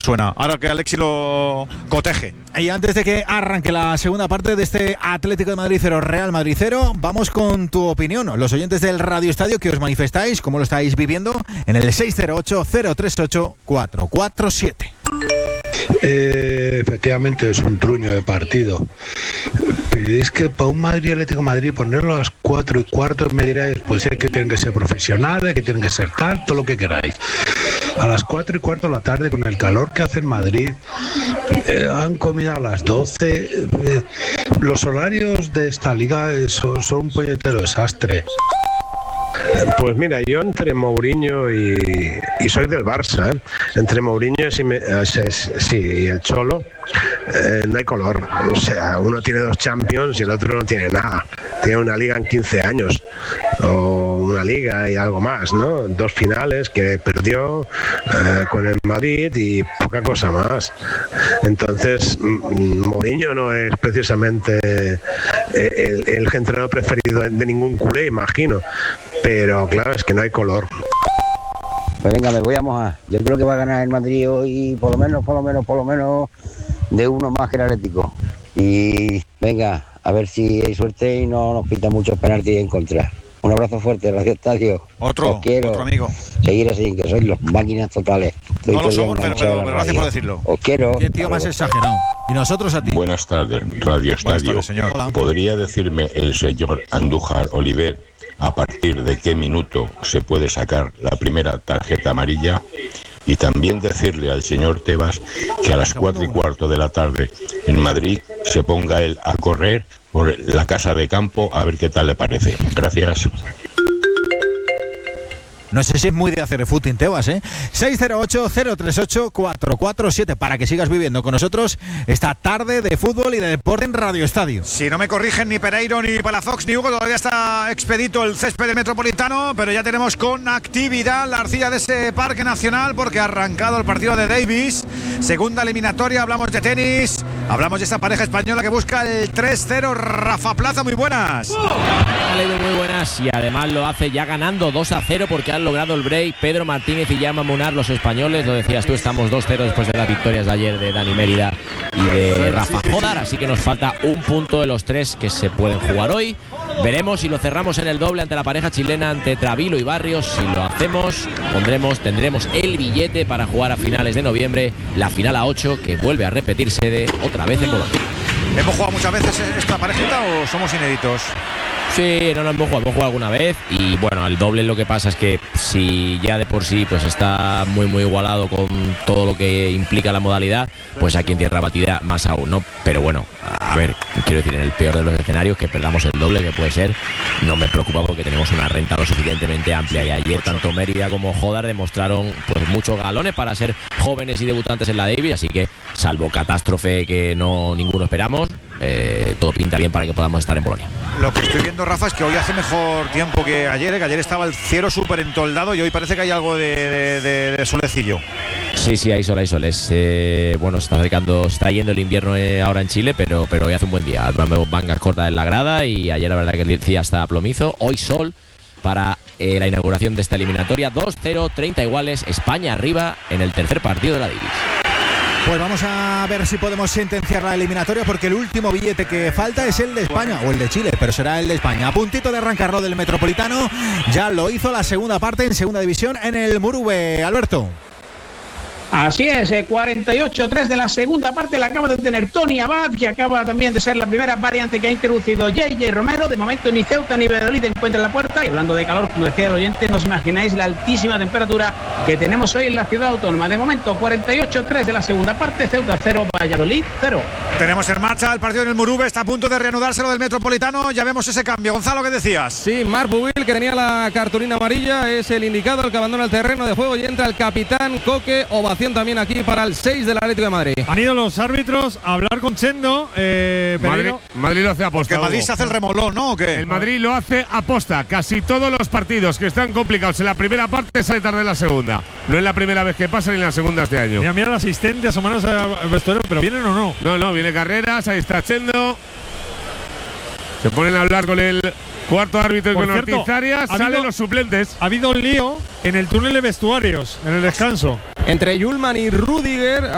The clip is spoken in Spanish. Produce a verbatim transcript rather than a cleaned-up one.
suena, ahora que Alexi lo coteje. Y antes de que arranque la segunda parte de este Atlético de Madrid cero, Real Madrid cero, vamos con tu opinión. Los oyentes del Radio Estadio, que os manifestáis, cómo lo estáis viviendo, en el seis cero ocho, cero tres ocho, cuatro cuatro siete. Eh, efectivamente es un truño de partido, pero es que para un Madrid Atlético de Madrid ponerlo a las cuatro y cuarto me diréis, pues es que tienen que ser profesionales, que tienen que ser tal, todo lo que queráis. A las cuatro y cuarto de la tarde, con el calor que hace en Madrid, eh, han comido a las doce. Eh, los horarios de esta liga eh, son, son un puñetero desastre. Pues mira, yo entre Mourinho y, y soy del Barça, ¿eh? Entre Mourinho y, me, eh, sí, y el Cholo, eh, no hay color. O sea, uno tiene dos Champions y el otro no tiene nada. Tiene una liga en quince años, o una liga y algo más, ¿no? Dos finales que perdió eh, con el Madrid y poca cosa más. Entonces, Mourinho no es precisamente el, el entrenador preferido de ningún culé, imagino. Pero claro, es que no hay color. Pues venga, me voy a mojar. Yo creo que va a ganar el Madrid hoy, por lo menos, por lo menos, por lo menos, de uno más que el Atlético. Y venga, a ver si hay suerte y no nos pinta muchos penaltis en contra. Un abrazo fuerte, Radio Estadio. Otro, Os quiero. otro amigo. Seguir así, que sois los máquinas totales. Estoy no lo somos, pero, pero, pero gracias por decirlo. Os quiero. Qué tío más exagerado. Y nosotros a ti. Buenas tardes, Radio Estadio. Buenas tardes, señor. Hola. ¿Podría decirme el señor Andújar Oliver a partir de qué minuto se puede sacar la primera tarjeta amarilla? Y también decirle al señor Tebas que a las cuatro y cuarto de la tarde en Madrid se ponga él a correr por la casa de campo a ver qué tal le parece. Gracias. No sé si es muy de hacer footing, Tebas, ¿eh? seis cero ocho, cero tres ocho, cuatro cuatro siete para que sigas viviendo con nosotros esta tarde de fútbol y de deporte en Radio Estadio. Si no me corrigen ni Pereiro, ni Palafox, ni Hugo, todavía está expedito el césped del Metropolitano, pero ya tenemos con actividad la arcilla de ese Parque Nacional porque ha arrancado el partido de Davis. Segunda eliminatoria, hablamos de tenis, hablamos de esta pareja española que busca el tres cero. Rafa Plaza, muy buenas. Muy buenas, y además lo hace ya ganando dos a cero porque han logrado el break Pedro Martínez y Llama Munar, los españoles. Lo decías tú, estamos dos cero después de las victorias de ayer de Dani Mérida y de Rafa Jodar, así que nos falta un punto de los tres que se pueden jugar hoy. Veremos si lo cerramos en el doble ante la pareja chilena, ante Travilo y Barrios. Si lo hacemos, pondremos, tendremos el billete para jugar a finales de noviembre la final a ocho, que vuelve a repetirse de otra vez en Colombia. ¿Hemos jugado muchas veces esta parejita o somos inéditos? Sí, no, no hemos jugado, hemos jugado alguna vez y bueno, al doble lo que pasa es que si ya de por sí pues está muy muy igualado con todo lo que implica la modalidad, pues aquí en tierra batida más aún, ¿no? Pero bueno, a ver, quiero decir, en el peor de los escenarios que perdamos el doble, que puede ser, no me preocupa porque tenemos una renta lo suficientemente amplia y ayer tanto Mérida como Jodar demostraron pues muchos galones para ser jóvenes y debutantes en la Davis, así que salvo catástrofe que no ninguno esperamos, eh, todo pinta bien para que podamos estar en Polonia. Lo que estoy viendo, Rafa, es que hoy hace mejor tiempo que ayer, ¿eh? Que ayer estaba el cielo súper entoldado y hoy parece que hay algo de, de, de, de solecillo. Sí, sí, hay sol, hay sol. Es, eh, bueno, se está acercando, se está yendo el invierno eh, ahora en Chile, pero, pero hoy hace un buen día. Mangas cortas en la grada y ayer la verdad que el día está plomizo. Hoy sol para eh, la inauguración de esta eliminatoria. dos cero, treinta iguales, España arriba en el tercer partido de la Davis. Pues vamos a ver si podemos sentenciar la eliminatoria porque el último billete que falta es el de España o el de Chile, pero será el de España. A puntito de arrancarlo del Metropolitano, ya lo hizo la segunda parte en segunda división en el Murube. Alberto. Así es, eh, cuarenta y ocho tres de la segunda parte la acaba de tener Tony Abad, que acaba también de ser la primera variante que ha introducido J J Romero. De momento ni Ceuta ni Valladolid encuentran la puerta. Y hablando de calor, como decía el oyente, no os imagináis la altísima temperatura que tenemos hoy en la ciudad autónoma. De momento cuarenta y ocho tres de la segunda parte, Ceuta cero, Valladolid cero. Tenemos en marcha el partido en el Murube, está a punto de reanudarse lo del Metropolitano. Ya vemos ese cambio. Gonzalo, ¿qué decías? Sí, Marc Bubil, que tenía la cartulina amarilla, es el indicado, el que abandona el terreno de juego y entra el capitán Coque. Ovación también aquí para el seis del Atlético de Madrid. Han ido los árbitros a hablar con Chendo. Eh, Madrid, Madrid lo hace aposta. Que Madrid se hace el remolón, ¿no? ¿O qué? El Madrid lo hace aposta. Casi todos los partidos que están complicados en la primera parte sale tarde en la segunda. No es la primera vez que pasa ni en la segunda este año. Mira, mira al asistente asomándose al vestuario, pero ¿vienen o no? No, no, viene Carreras, ahí está Chendo. Se ponen a hablar con el cuarto árbitro y con Ortiz Arias. Salen los suplentes. Ha habido un lío en el túnel de vestuarios, en el descanso. Entre Yulman y Rudiger.